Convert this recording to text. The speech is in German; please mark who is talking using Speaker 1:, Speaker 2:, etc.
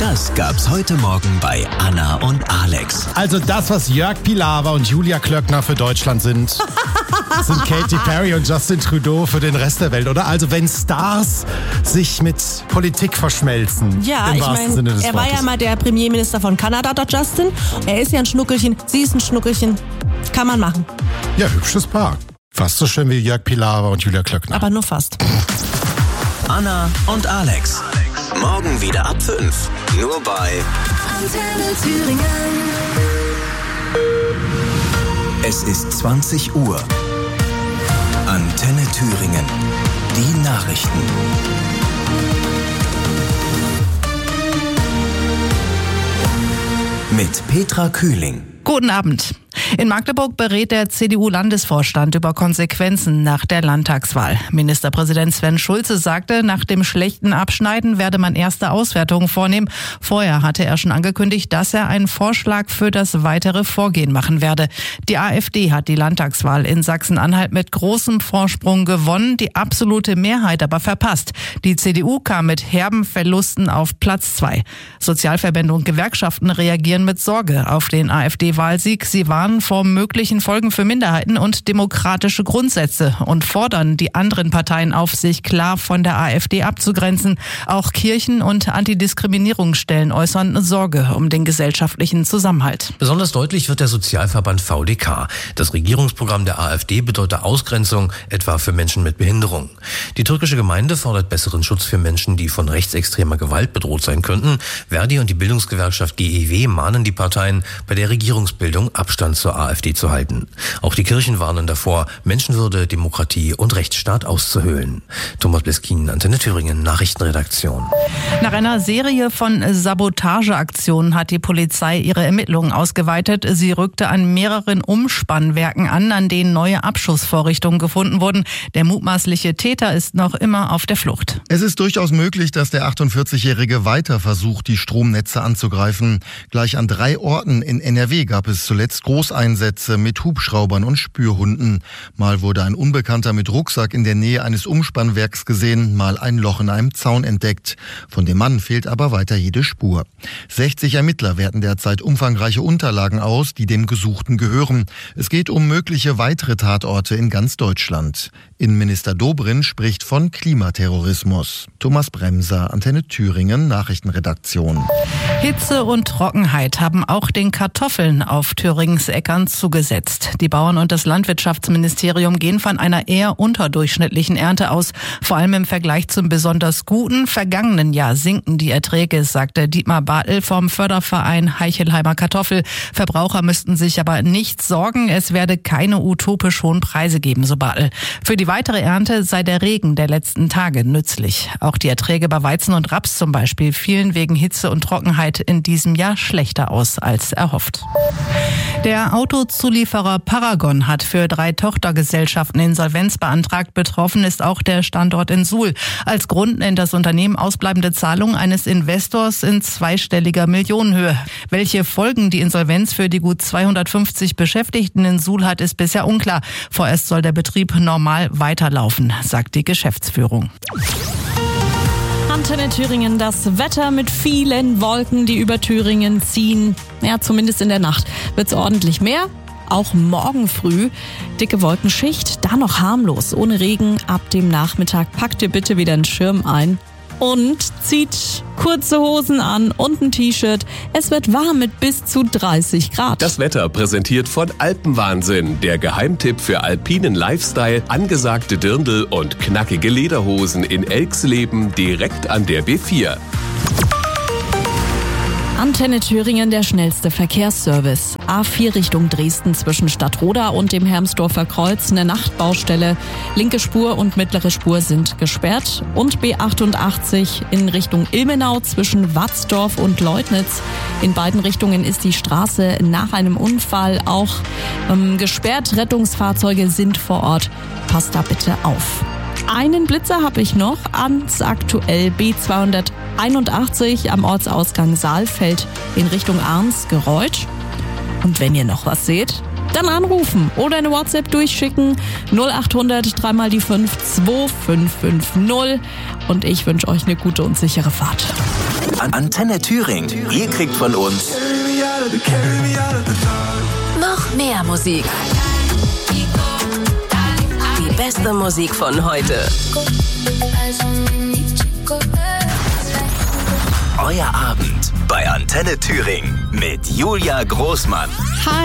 Speaker 1: Das gab's heute Morgen bei Anna und Alex.
Speaker 2: Also das, was Jörg Pilawa und Julia Klöckner für Deutschland sind Katy Perry und Justin Trudeau für den Rest der Welt, oder? Also wenn Stars sich mit Politik verschmelzen,
Speaker 3: ja,
Speaker 2: im wahrsten Sinne des
Speaker 3: er
Speaker 2: Wortes.
Speaker 3: war ja mal der Premierminister von Kanada, der Justin. Er ist ja ein Schnuckelchen, sie ist ein Schnuckelchen. Kann man machen.
Speaker 2: Ja, hübsches Paar. Fast so schön wie Jörg Pilawa und Julia Klöckner.
Speaker 3: Aber nur fast.
Speaker 1: Anna und Alex. Morgen wieder ab 5. Nur bei
Speaker 4: Antenne Thüringen.
Speaker 1: Es ist 20 Uhr. Antenne Thüringen. Die Nachrichten. Mit Petra Kühling.
Speaker 5: Guten Abend. In Magdeburg berät der CDU-Landesvorstand über Konsequenzen nach der Landtagswahl. Ministerpräsident Sven Schulze sagte, nach dem schlechten Abschneiden werde man erste Auswertungen vornehmen. Vorher hatte er schon angekündigt, dass er einen Vorschlag für das weitere Vorgehen machen werde. Die AfD hat die Landtagswahl in Sachsen-Anhalt mit großem Vorsprung gewonnen, die absolute Mehrheit aber verpasst. Die CDU kam mit herben Verlusten auf Platz 2. Sozialverbände und Gewerkschaften reagieren mit Sorge auf den AfD-Wahlsieg. Sie warnen vor möglichen Folgen für Minderheiten und demokratische Grundsätze und fordern die anderen Parteien auf, sich klar von der AfD abzugrenzen. Auch Kirchen und Antidiskriminierungsstellen äußern Sorge um den gesellschaftlichen Zusammenhalt.
Speaker 6: Besonders deutlich wird der Sozialverband VDK. Das Regierungsprogramm der AfD bedeutet Ausgrenzung, etwa für Menschen mit Behinderung. Die türkische Gemeinde fordert besseren Schutz für Menschen, die von rechtsextremer Gewalt bedroht sein könnten. Verdi und die Bildungsgewerkschaft GEW mahnen die Parteien, bei der Regierungsbildung Abstand zur AfD zu halten. Auch die Kirchen warnen davor, Menschenwürde, Demokratie und Rechtsstaat auszuhöhlen. Thomas Bleskin, Antenne Thüringen, Nachrichtenredaktion.
Speaker 5: Nach einer Serie von Sabotageaktionen hat die Polizei ihre Ermittlungen ausgeweitet. Sie rückte an mehreren Umspannwerken an denen neue Abschussvorrichtungen gefunden wurden. Der mutmaßliche Täter ist noch immer auf der Flucht.
Speaker 7: Es ist durchaus möglich, dass der 48-Jährige weiter versucht, die Stromnetze anzugreifen. Gleich an 3 Orten in NRW gab es zuletzt Großeinsätze mit Hubschraubern und Spürhunden. Mal wurde ein Unbekannter mit Rucksack in der Nähe eines Umspannwerks gesehen, mal ein Loch in einem Zaun entdeckt. Von dem Mann fehlt aber weiter jede Spur. 60 Ermittler werten derzeit umfangreiche Unterlagen aus, die dem Gesuchten gehören. Es geht um mögliche weitere Tatorte in ganz Deutschland. Innenminister Dobrindt spricht von Klimaterrorismus. Thomas Bremser, Antenne Thüringen, Nachrichtenredaktion.
Speaker 5: Hitze und Trockenheit haben auch den Kartoffeln auf Thürings Äckern zugesetzt. Die Bauern und das Landwirtschaftsministerium gehen von einer eher unterdurchschnittlichen Ernte aus. Vor allem im Vergleich zum besonders guten vergangenen Jahr sinken die Erträge, sagte Dietmar Bartel vom Förderverein Heichelheimer Kartoffel. Verbraucher müssten sich aber nicht sorgen, es werde keine utopisch hohen Preise geben, so Bartel. Für die weitere Ernte sei der Regen der letzten Tage nützlich. Auch die Erträge bei Weizen und Raps zum Beispiel fielen wegen Hitze und Trockenheit in diesem Jahr schlechter aus als erhofft. Der Autozulieferer Paragon hat für 3 Tochtergesellschaften Insolvenz beantragt. Betroffen ist auch der Standort in Suhl. Als Grund nennt das Unternehmen ausbleibende Zahlungen eines Investors in zweistelliger Millionenhöhe. Welche Folgen die Insolvenz für die gut 250 Beschäftigten in Suhl hat, ist bisher unklar. Vorerst soll der Betrieb normal weiterlaufen, sagt die Geschäftsführung.
Speaker 3: Antenne Thüringen, das Wetter mit vielen Wolken, die über Thüringen ziehen. Ja, zumindest in der Nacht wird's ordentlich mehr. Auch morgen früh dicke Wolkenschicht, da noch harmlos, ohne Regen. Ab dem Nachmittag packt ihr bitte wieder einen Schirm ein und zieht kurze Hosen an und ein T-Shirt. Es wird warm mit bis zu 30 Grad.
Speaker 8: Das Wetter präsentiert von Alpenwahnsinn, der Geheimtipp für alpinen Lifestyle, angesagte Dirndl und knackige Lederhosen in Elxleben direkt an der B4.
Speaker 3: Antenne Thüringen, der schnellste Verkehrsservice. A4 Richtung Dresden zwischen Stadtroda und dem Hermsdorfer Kreuz eine Nachtbaustelle. Linke Spur und mittlere Spur sind gesperrt. Und B88 in Richtung Ilmenau zwischen Watzdorf und Leutnitz. In beiden Richtungen ist die Straße nach einem Unfall auch gesperrt. Rettungsfahrzeuge sind vor Ort. Passt da bitte auf. Einen Blitzer habe ich noch, ans aktuell B281 am Ortsausgang Saalfeld in Richtung Arnsgereuth. Und wenn ihr noch was seht, dann anrufen oder eine WhatsApp durchschicken. 0800 3 mal die 5 2550. Und ich wünsche euch eine gute und sichere Fahrt.
Speaker 1: Antenne Thüringen. Ihr kriegt von uns
Speaker 4: Noch mehr Musik. Die beste Musik von heute.
Speaker 1: euer Abend bei Antenne Thüringen mit Julia Großmann.
Speaker 3: Hi.